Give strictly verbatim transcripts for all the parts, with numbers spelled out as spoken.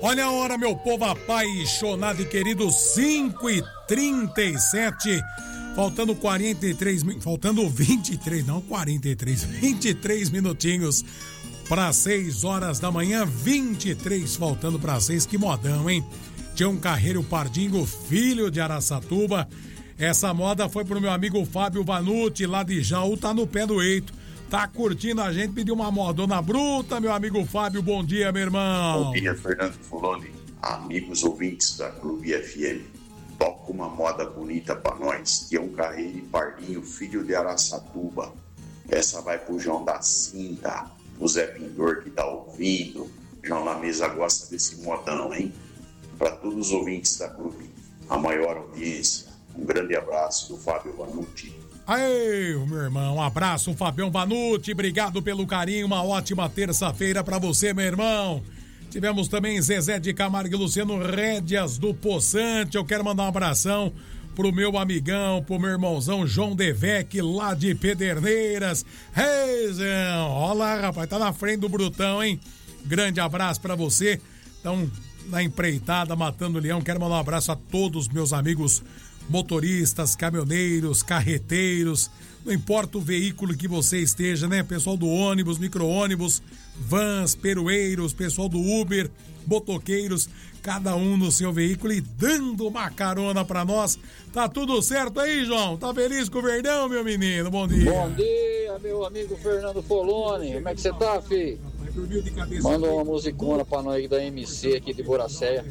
Olha a hora, meu povo apaixonado e querido, cinco e trinta e sete, faltando quarenta e três, faltando vinte e três, não quarenta e três, vinte e três minutinhos para seis horas da manhã, vinte e três faltando para seis, que modão, hein? Tião Carreiro Pardinho, filho de Araçatuba. Essa moda foi pro meu amigo Fábio Vanucci, lá de Jaú, tá no pé do eito. Tá curtindo a gente, pediu uma modona bruta, meu amigo Fábio, bom dia, meu irmão. Bom dia, Fernando Fuloni, amigos ouvintes da Clube F M. Toca uma moda bonita pra nós, Tião Carreiro e Pardinho, filho de Araçatuba. Essa vai pro João da Cinta, o Zé Pindor que tá ouvindo. João na mesa gosta desse modão, hein? Para todos os ouvintes da Clube, a maior audiência, um grande abraço do Fábio Vanucci. Aê, meu irmão, um abraço, Fabião Vanucci, obrigado pelo carinho, uma ótima terça-feira pra você, meu irmão. Tivemos também Zezé de Camargo e Luciano Rédias do Poçante. Eu quero mandar um abração pro meu amigão, pro meu irmãozão João Devec, lá de Pederneiras. Hey, Zé, olha lá, rapaz, tá na frente do Brutão, hein? Grande abraço pra você. Então, na empreitada, matando o leão, quero mandar um abraço a todos meus amigos motoristas, caminhoneiros, carreteiros, não importa o veículo que você esteja, né? Pessoal do ônibus, micro-ônibus, vans, peroeiros, pessoal do Uber, motoqueiros, cada um no seu veículo e dando uma carona pra nós. Tá tudo certo aí, João? Tá feliz com o Verdão, meu menino? Bom dia. Bom dia, meu amigo Fernando Poloni. Como é que você tá, filho? Manda uma musicona pra nós da M C aqui de Boracéia.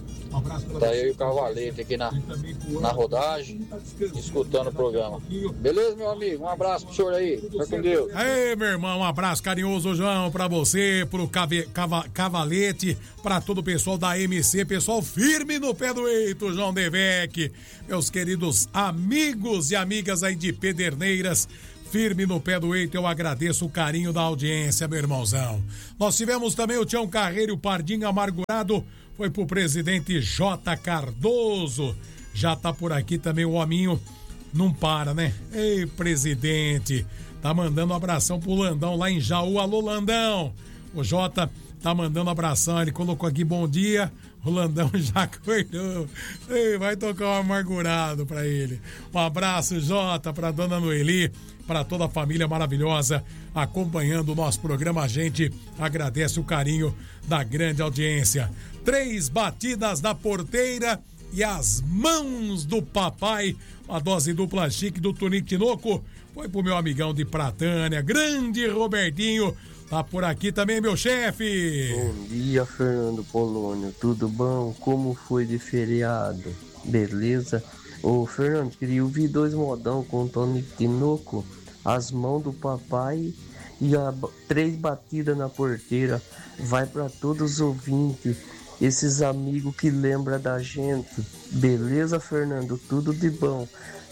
Tá eu e o Cavalete aqui na, na rodagem, escutando o programa. Beleza, meu amigo? Um abraço pro senhor aí. Fica com Deus. Aí, meu irmão, um abraço carinhoso, João, pra você, pro cave, cava, Cavalete, pra todo o pessoal da M C, pessoal firme no pé do eito, João Devec. Meus queridos amigos e amigas aí de Pederneiras, firme no pé do eito, eu agradeço o carinho da audiência, meu irmãozão. Nós tivemos também o Tião Carreiro, o Pardinho amargurado, foi pro presidente J. Cardoso. Já tá por aqui também o hominho, não para, né? Ei, presidente, tá mandando um abração pro Landão lá em Jaú. Alô, Landão. O Jota tá mandando um abração, ele colocou aqui bom dia. O Landão já acordou. Ei, vai tocar um amargurado pra ele. Um abraço, Jota, pra dona Noeli, para toda a família maravilhosa acompanhando o nosso programa. A gente agradece o carinho da grande audiência. Três batidas da porteira e as mãos do papai. Uma dose dupla chique do Tonico Tinoco. Foi pro meu amigão de Pratânia, grande Robertinho. Tá por aqui também, meu chefe. Bom dia, Fernando Polônio. Tudo bom? Como foi de feriado? Beleza? Ô, Fernando, queria ouvir dois modão com o Tonico Tinoco. As mãos do papai e a, três batidas na porteira. Vai para todos os ouvintes, esses amigos que lembram da gente. Beleza, Fernando? Tudo de bom.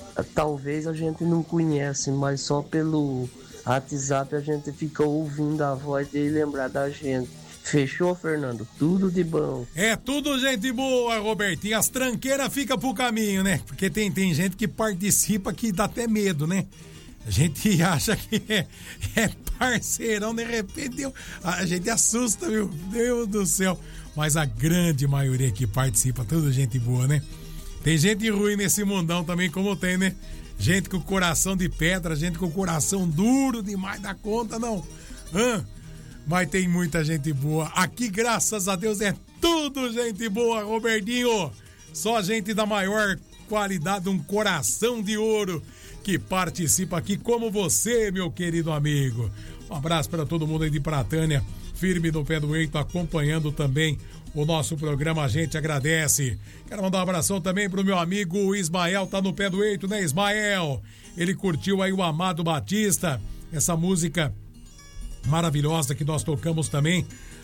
Talvez a gente não conhece, mas só pelo WhatsApp a gente fica ouvindo a voz dele e lembrar da gente. Fechou, Fernando? Tudo de bom. É tudo gente boa, Robertinho. As tranqueiras ficam pro caminho, né? Porque tem, tem gente que participa que dá até medo, né? A gente acha que é, é parceirão, de repente a gente assusta, meu Deus do céu. Mas a grande maioria que participa, tudo gente boa, né? Tem gente ruim nesse mundão também, como tem, né? Gente com coração de pedra, gente com coração duro demais da conta, não. Hã? Mas tem muita gente boa. Aqui, graças a Deus, é tudo gente boa, Robertinho. Só gente da maior qualidade, um coração de ouro que participa aqui, como você, meu querido amigo. Um abraço para todo mundo aí de Pratânia, firme no pé do eito, acompanhando também o nosso programa. A gente agradece. Quero mandar um abração também pro meu amigo Ismael, tá no pé do eito, né, Ismael? Ele curtiu aí o Amado Batista, essa música maravilhosa que nós tocamos também,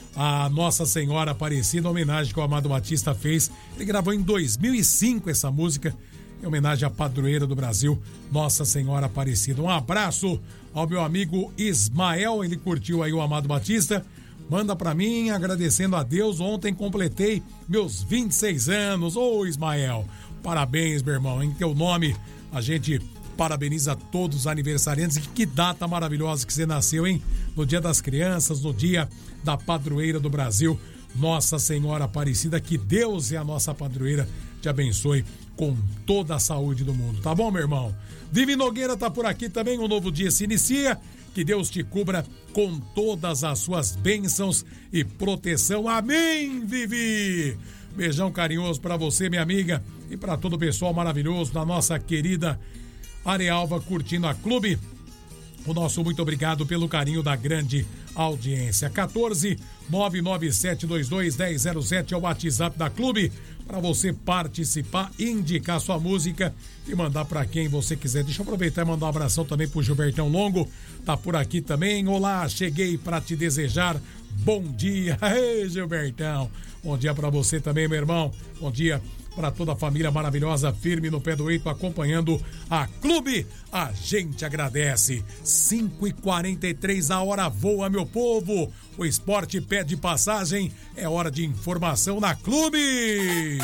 a Nossa Senhora Aparecida, homenagem que o Amado Batista fez. Ele gravou em dois mil e cinco essa música, em homenagem à padroeira do Brasil, Nossa Senhora Aparecida. Um abraço ao meu amigo Ismael, ele curtiu aí o Amado Batista. Manda pra mim, agradecendo a Deus, ontem completei meus vinte e seis anos. Ô, Ismael, parabéns, meu irmão, em teu nome a gente parabeniza todos os aniversariantes. E que data maravilhosa que você nasceu, hein? No Dia das Crianças, no dia da padroeira do Brasil, Nossa Senhora Aparecida, que Deus é a nossa padroeira, te abençoe com toda a saúde do mundo, tá bom, meu irmão? Vivi Nogueira tá por aqui também, um novo dia se inicia, que Deus te cubra com todas as suas bênçãos e proteção, amém, Vivi! Beijão carinhoso pra você, minha amiga, e pra todo o pessoal maravilhoso da nossa querida Arealva curtindo a Clube. O nosso muito obrigado pelo carinho da grande audiência. quatorze, nove nove sete dois dois, um zero zero sete é o WhatsApp da Clube para você participar, indicar sua música e mandar para quem você quiser. Deixa eu aproveitar e mandar um abração também pro Gilbertão Longo, tá por aqui também. Olá, cheguei para te desejar bom dia. Ei, Gilbertão, bom dia para você também, meu irmão. Bom dia para toda a família maravilhosa, firme no pé do eito, acompanhando a Clube. A gente agradece. cinco e quarenta e três, a hora voa, meu povo. O esporte pede passagem. É hora de informação na Clube.